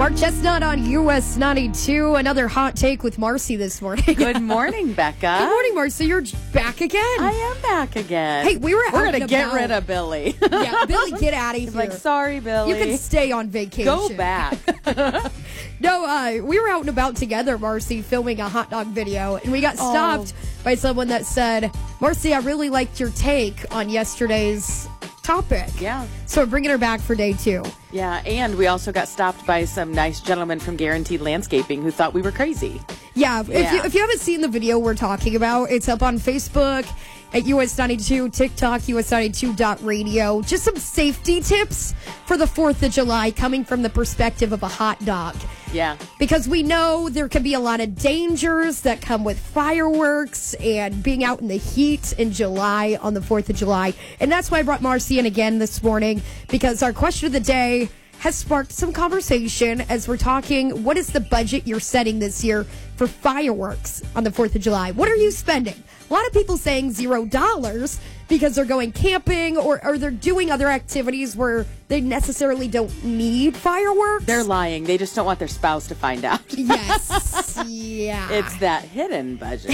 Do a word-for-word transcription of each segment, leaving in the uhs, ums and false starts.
Mark Chestnut on U S ninety-two. Another hot take with Marcy this morning. Good morning, Becca. Good morning, Marcy. You're back again. I am back again. Hey, we were We're out going to and get about. rid of Billy. Yeah, Billy, get out of here. He's like, sorry, Billy. You can stay on vacation. Go back. No, uh, we were out and about together, Marcy, filming a hot dog video, and we got stopped Oh. by someone that said, Marcy, I really liked your take on yesterday's topic. Yeah. So we're bringing her back for day two. Yeah, and we also got stopped by some nice gentlemen from Guaranteed Landscaping who thought we were crazy. Yeah, if, Yeah. You, if you haven't seen the video we're talking about, it's up on Facebook at U S ninety-two, TikTok, U S ninety-two dot radio. Just some safety tips for the fourth of July coming from the perspective of a hot dog. Yeah. Because we know there can be a lot of dangers that come with fireworks and being out in the heat in July on the fourth of July. And that's why I brought Marcy in again this morning, because our question of the day has sparked some conversation as we're talking, what is the budget you're setting this year for fireworks on the fourth of July? What are you spending? A lot of people saying zero dollars because they're going camping or, or they're doing other activities where they necessarily don't need fireworks. They're lying. They just don't want their spouse to find out. Yes. Yeah. It's that hidden budget.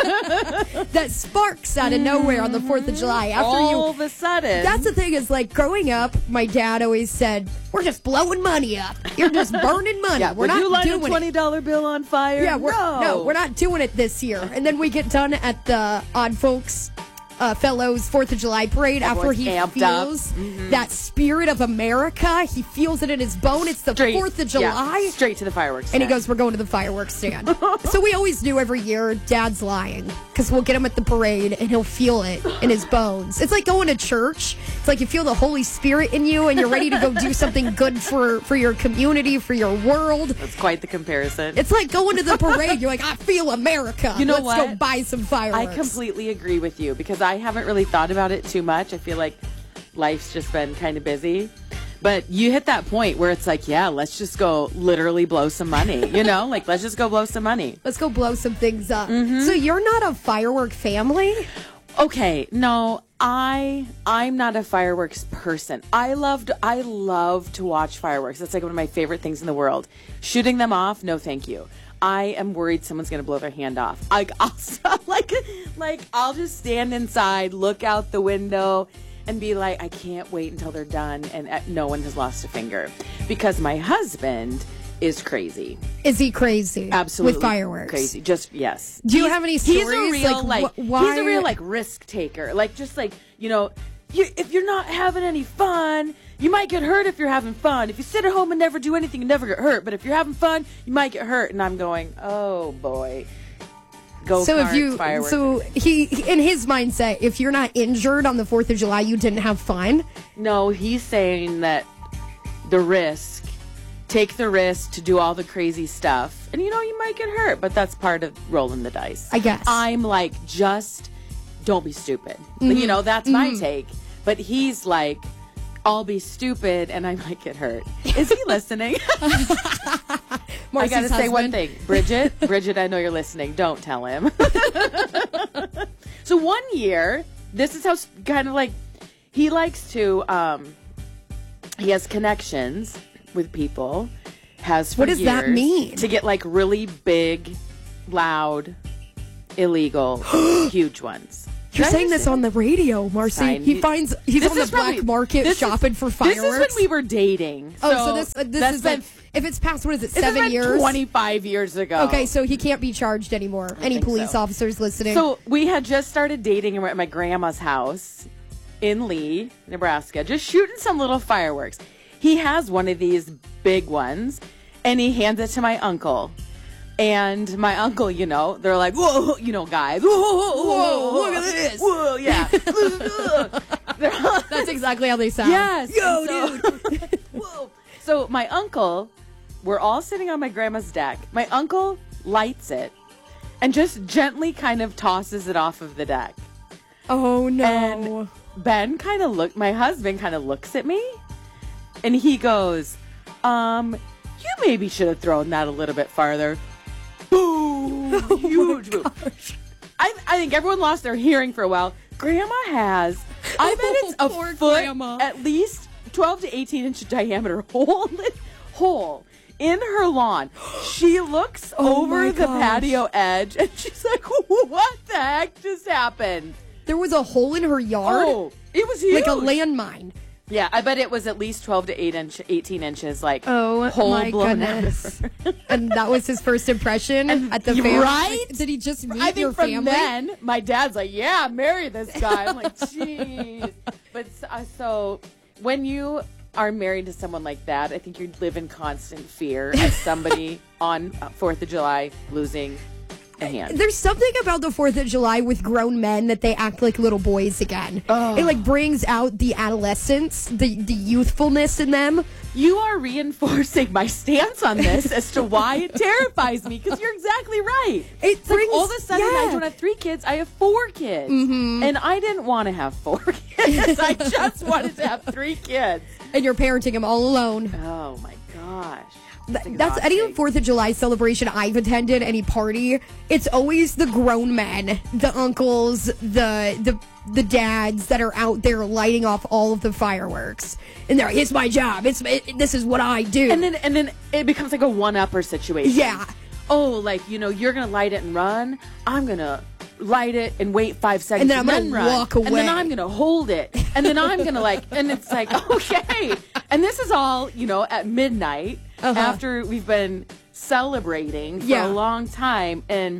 that sparks out of nowhere on the fourth of July. After All you, of a sudden. That's the thing is, like, growing up, my dad always said, we're just blowing money up. You're just burning money. Yeah, we're would not you light doing a twenty dollar it. bill on fire? Yeah, we're, no. no, we're not doing it this year. And then we get done at the Odd Folks Uh, Fellows fourth of July parade after Everyone's he amped feels up. that spirit of America. He feels it in his bone. It's the Straight- fourth of yeah, July. straight to the fireworks And he stand. goes, we're going to the fireworks stand. So we always knew every year, Dad's lying. Because we'll get him at the parade, and he'll feel it in his bones. It's like going to church. It's like you feel the Holy Spirit in you, and you're ready to go do something good for, for your community, for your world. That's quite the comparison. It's like going to the parade. You're like, I feel America. You know Let's what? go buy some fireworks. I completely agree with you because I haven't really thought about it too much. I feel like life's just been kind of busy. But you hit that point where it's like, yeah, let's just go literally blow some money. You know, like let's just go blow some money. Let's go blow some things up. Mm-hmm. So you're not a firework family? Okay, no, I I'm not a fireworks person. I loved I love to watch fireworks. That's like one of my favorite things in the world. Shooting them off, no thank you. I am worried someone's going to blow their hand off. Like I'll like like I'll just stand inside, look out the window and be like, I can't wait until they're done and uh, no one has lost a finger because my husband is crazy. Is he crazy? Absolutely With fireworks? crazy. Just yes. Do you He's- have any He's a stories? real Like, like, wh- why- he's a real like risk taker. Like just like, you know, you, if you're not having any fun, you might get hurt if you're having fun. If you sit at home and never do anything, you never get hurt. But if you're having fun, you might get hurt. And I'm going, oh boy. Go So if you, fireworks. so he, in his mindset, if you're not injured on the fourth of July, you didn't have fun. No, he's saying that the risk, take the risk to do all the crazy stuff. And you know, you might get hurt, but that's part of rolling the dice. I guess. I'm like, just don't be stupid. Mm-hmm. You know, that's my take. But he's like, I'll be stupid and I might get hurt. Is he listening? I Marcy's gotta say one husband. thing. Bridget, Bridget, I know you're listening. Don't tell him. So one year, this is how s- kind of like, he likes to, um, he has connections with people, has for What does that years, mean? To get like really big, loud, illegal, huge ones. You're Did I saying just this say on the radio, Marcy. Fine. He You- finds he's This on the is black probably- market this is- shopping for fireworks. This is when we were dating. oh, so this uh, this that's is been, like if it's past what is it this has seven been years? twenty-five years ago. Okay, so he can't be charged anymore. Any think police so. officers listening? So we had just started dating and we're at my grandma's house in Lee, Nebraska, just shooting some little fireworks. He has one of these big ones and he hands it to my uncle. And my uncle, you know, they're like, whoa, you know, guys, whoa, whoa, whoa, Whoa, look at this. Whoa, yeah. They're like- That's exactly how they sound. Yes. Yo, and so, dude. Whoa. So my uncle, we're all sitting on my grandma's deck. My uncle lights it and just gently kind of tosses it off of the deck. Oh no. And Ben kind of look, my husband kind of looks at me and he goes, um, you maybe should have thrown that a little bit farther. Boom! Oh Huge boom. I, I think everyone lost their hearing for a while. Grandma has, I bet it's a Poor foot, grandma. at least twelve to eighteen inch diameter hole, hole in her lawn. She looks Oh over my the gosh. patio edge, and she's like, what the heck just happened? There was a hole in her yard, Oh, it was huge. like a landmine. Yeah, I bet it was at least twelve to eight inch, eighteen inches, like, Oh hole my blown goodness! out of her. And that was his first impression And- at the family. right? Did he just meet I think your from family? then, my dad's like, yeah, marry this guy. I'm like, jeez. But uh, so when you are married to someone like that, I think you live in constant fear of somebody on uh, fourth of July losing a hand. There's something about the fourth of July with grown men that they act like little boys again. Oh. It like brings out the adolescence, the the youthfulness in them. You are reinforcing my stance on this as to why it terrifies me, because you're exactly right. It It's brings like all of a sudden yeah. I don't have three kids, I have four kids. Mm-hmm. And I didn't want to have four kids. I just wanted to have three kids. And you're parenting them all alone. Oh my gosh. Th- It's That's any exhausting. fourth of July celebration I've attended, any party. It's always the grown men, the uncles, the the the dads that are out there lighting off all of the fireworks, and they're like, "It's my job. It's it, this is what I do." And then and then it becomes like a one-upper situation. Yeah. Oh, like, you know, you're gonna light it and run. I'm gonna light it and wait five seconds And then I'm gonna run. walk And then away. I'm gonna hold it. And then I'm gonna like, and it's like, okay. And this is all, you know, at midnight Uh-huh. after we've been celebrating for Yeah. a long time, and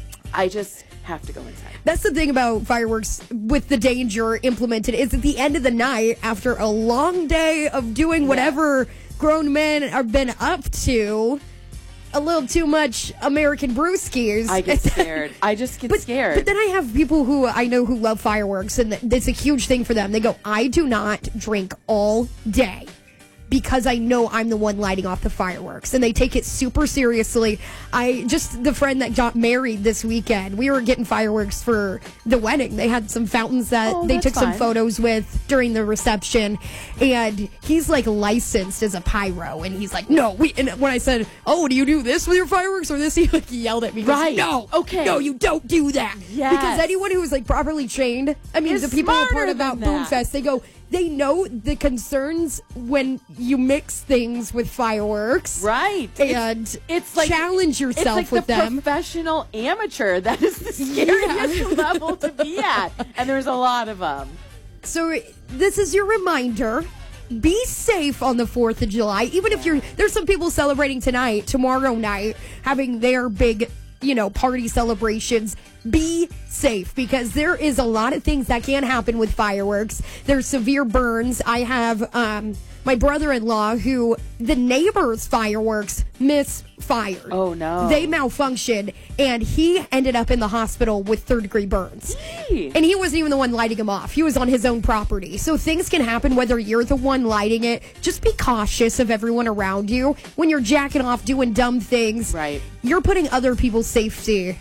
I just have to go inside. That's the thing about fireworks with the danger implemented is at the end of the night, after a long day of doing whatever grown men have been up to, a little too much American brewskis. I get scared. I just get But, scared. but then I have people who I know who love fireworks, and it's a huge thing for them. They go, I do not drink all day because I know I'm the one lighting off the fireworks, and they take it super seriously. I just the friend that got married this weekend, we were getting fireworks for the wedding. They had some fountains that Oh, they that's took some fun. photos with during the reception, and he's like licensed as a pyro, and he's like, no, we. And when I said, oh, do you do this with your fireworks or this? He like yelled at me, he goes, Right. No, Okay. no, you don't do that. Yes. Because anyone who is like properly trained, I mean, Is the people who are smarter part about than that. Boomfest, they go, they know the concerns when you mix things with fireworks. Right. And It's like challenge yourself it's like with the them. professional amateur. That is the scariest level to be at, and there's a lot of them. So this is your reminder. Be safe on the fourth of July. Even if you're, there's some people celebrating tonight, tomorrow night, having their big, you know, party celebrations. Be safe, because there is a lot of things that can happen with fireworks. There's severe burns. I have um, my brother-in-law who the neighbor's fireworks misfired. Oh, no. They malfunctioned, and he ended up in the hospital with third-degree burns. Gee. And he wasn't even the one lighting them off. He was on his own property. So things can happen whether you're the one lighting it. Just be cautious of everyone around you. When you're jacking off, doing dumb things, Right. you're putting other people's safety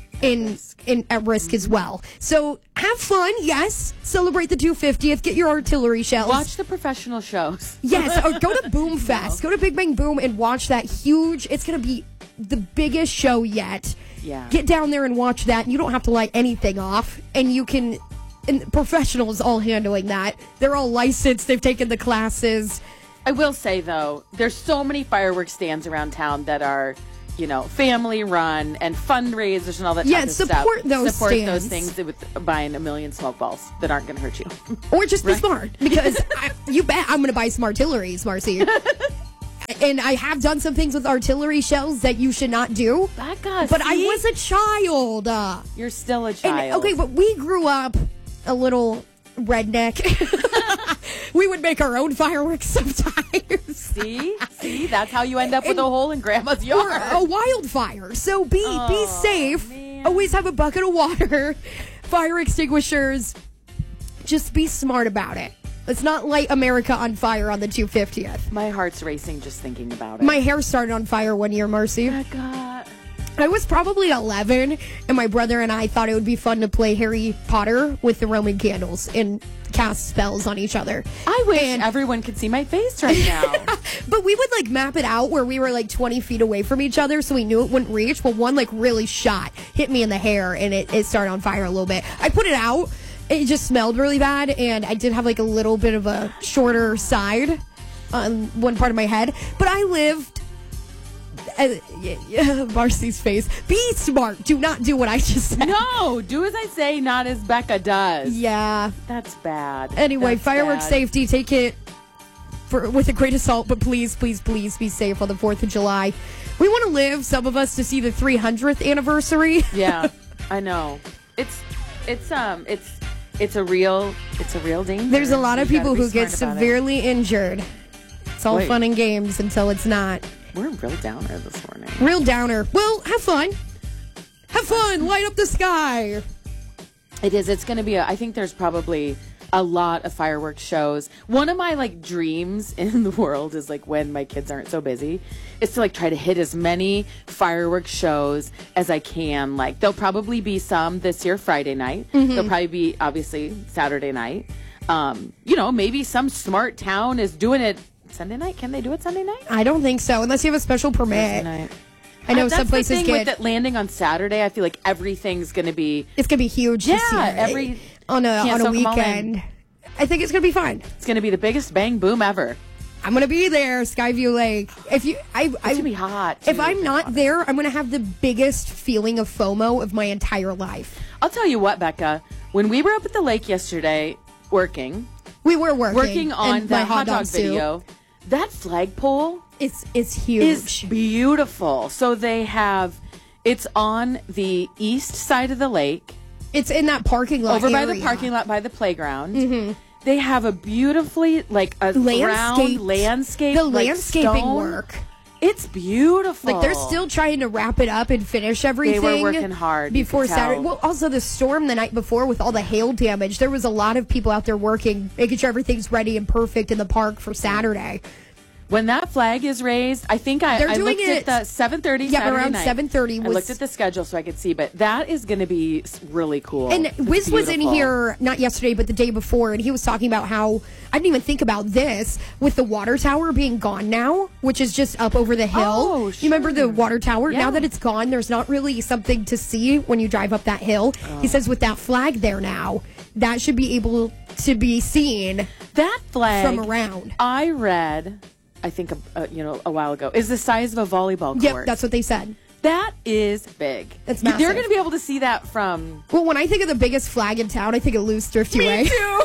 in in at risk as well. So have fun, yes. Celebrate the two hundred fiftieth. Get your artillery shells. Watch the professional shows. Yes, or go to Boom Fest. Go to Big Bang Boom and watch that huge. It's going to be the biggest show yet. Yeah. Get down there and watch that. You don't have to light anything off, and you can. And professionals all handling that. They're all licensed. They've taken the classes. I will say, though, there's so many fireworks stands around town that are, you know, family run and fundraisers and all that Yeah, type of support stuff. those Support stands. those things with buying a million smoke balls that aren't going to hurt you. Or just be Right. smart, because I, you bet I'm going to buy some artilleries, Marcy. And I have done some things with artillery shells that you should not do. Back us. But I see? was a child. Uh, You're still a and, child. okay, but we grew up a little redneck. We would make our own fireworks sometimes. See? See? That's how you end up with And- a hole in Grandma's Or yard. a wildfire. So be be Oh, safe. man. Always have a bucket of water, fire extinguishers. Just be smart about it. Let's not light America on fire on the two hundred fiftieth. My heart's racing just thinking about it. My hair started on fire one year, Marcy. Oh, God. I was probably eleven, and my brother and I thought it would be fun to play Harry Potter with the Roman candles and cast spells on each other. I wish And- everyone could see my face right now. But we would like map it out where we were like twenty feet away from each other, so we knew it wouldn't reach. Well, one like really shot, hit me in the hair, and it, it started on fire a little bit. I put it out. It just smelled really bad, and I did have like a little bit of a shorter side on one part of my head. But I lived Uh, yeah, yeah, Marcy's face. Be smart. Do not do what I just said. No, do as I say, not as Becca does. Yeah. That's bad. Anyway, That's fireworks bad. safety, take it for with a grain of salt, but please, please, please be safe on the fourth of July. We want to live, some of us, to see the three hundredth anniversary. Yeah, I know. It's it's um it's it's a real it's a real danger. There's a lot of You gotta people be who get smart about it. severely injured. It's all Wait. fun and games until it's not. We're real downer this morning. Real downer. Well, have fun. Have fun. Light up the sky. It is. It's going to be. A, I think there's probably a lot of fireworks shows. One of my like dreams in the world is like when my kids aren't so busy, is to like try to hit as many fireworks shows as I can. Like there'll probably be some this year Friday night. Mm-hmm. There'll probably be obviously Saturday night. Um, you know, maybe some smart town is doing it Sunday night. Can they do it Sunday night? I don't think so, unless you have a special permit. Thursday night. I know Uh, some that's places the thing get. with it landing on Saturday. I feel like everything's going to be. It's gonna be huge. this Yeah, year. every- on a Yeah, on a so come on weekend. in. I think it's gonna be fine. It's going to be the biggest bang boom ever. I'm gonna be there, Skyview Lake. If you, I, It's I going to be hot. if too. I'm not there, I'm gonna have the biggest feeling of FOMO of my entire life. I'll tell you what, Becca. When we were up at the lake yesterday working, We were working, working on and my that hot dog soup. video, that flagpole It's it's huge. is beautiful. So they have, it's on the east side of the lake, It's in that parking lot over by the area. parking lot by the playground. Mm-hmm. They have a beautifully, like a Landscape. round landscape. The like landscaping stone. work. It's beautiful. Like they're still trying to wrap it up and finish everything. working hard, you before could tell. Saturday. Well, also the storm the night before with all the hail damage. There was a lot of people out there working, making sure everything's ready and perfect in the park for Saturday. When that flag is raised, I think I, They're I doing looked it- at the seven thirty Yeah, Saturday around night. seven thirty I was- looked at the schedule so I could see, but that is going to be s- really cool. And It's Wiz was in beautiful. here not yesterday, but the day before, and he was talking about how I didn't even think about this with the water tower being gone now, which is just up over the hill. Oh, You remember the sure. water tower? Yeah. Now that it's gone, there's not really something to see when you drive up that hill. Oh. He says with that flag there now, that should be able to be seen That flag from around. I read, I think, a, a, you know, a while ago, is the size of a volleyball court. Yep, that's what they said. That is big. That's They're massive. going to be able to see that from. Well, when I think of the biggest flag in town, I think of Lou's Thrifty Way. too.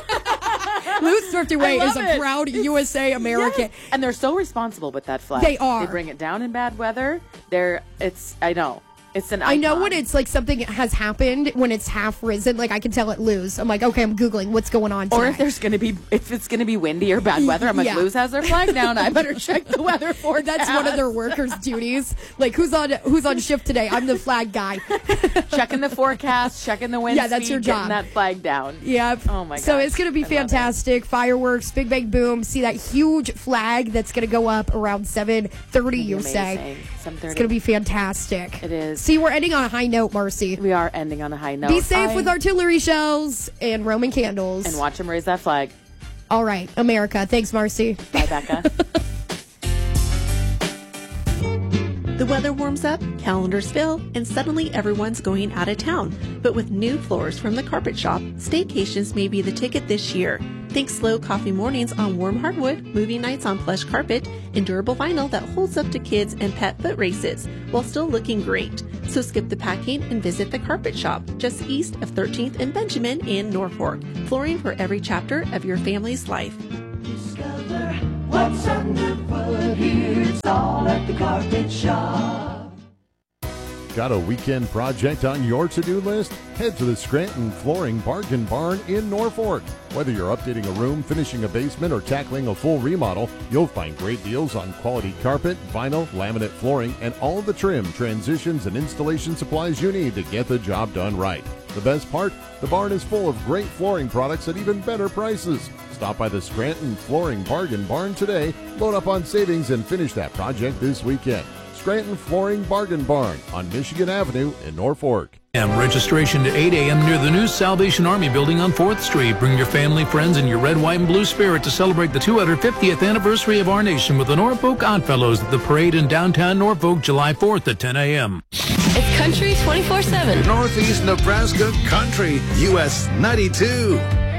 Lou's Thrifty Way I is love a it. proud U S A American. Yes. And they're so responsible with that flag. They are. They bring it down in bad weather. They're. It's. I know. It's an. I know icon. when it's like something has happened when it's half risen. Like I can tell it Lou's. I'm like, okay, I'm googling what's going on today. Or if there's going to be, if it's going to be windy or bad weather, I'm like, Yeah. Lou's has their flag down. I better check the weather forecast. That's one of their workers' duties. Like who's on who's on shift today? I'm the flag guy. checking the forecast, checking the wind Yeah, that's speed, your job. getting that flag down. Yep. Oh my So gosh. it's gonna be I love it. fantastic. Fireworks, big bang boom. See that huge flag that's gonna go up around seven thirty. You say Amazing. seven thirty. it's gonna be fantastic. It is. See, we're ending on a high note, Marcy. We are ending on a high note. Be safe I- with artillery shells and Roman candles. and watch them raise that flag. All right, America. Thanks, Marcy. Bye, Becca. The weather warms up, calendars fill, and suddenly everyone's going out of town. But with new floors from the Carpet Shop, staycations may be the ticket this year. Think slow coffee mornings on warm hardwood, movie nights on plush carpet, and durable vinyl that holds up to kids and pet foot races, while still looking great. So skip the packing and visit the Carpet Shop, just east of thirteenth and Benjamin in Norfolk. Flooring for every chapter of your family's life. Discover what's underfoot here. It's all at the Carpet Shop. Got a weekend project on your to-do list? Head to the Scranton Flooring Bargain Barn in Norfolk. Whether you're updating a room, finishing a basement, or tackling a full remodel, you'll find great deals on quality carpet, vinyl, laminate flooring, and all the trim, transitions, and installation supplies you need to get the job done right. The best part? The barn is full of great flooring products at even better prices. Stop by the Scranton Flooring Bargain Barn today, load up on savings, and finish that project this weekend. Scranton Flooring Bargain Barn on Michigan Avenue in Norfolk. And registration to eight a.m. near the new Salvation Army building on fourth Street. Bring your family, friends, and your red, white, and blue spirit to celebrate the two hundred fiftieth anniversary of our nation with the Norfolk Oddfellows at the parade in downtown Norfolk, July fourth at ten a.m. It's Country twenty-four seven. Northeast Nebraska Country, U S ninety-two.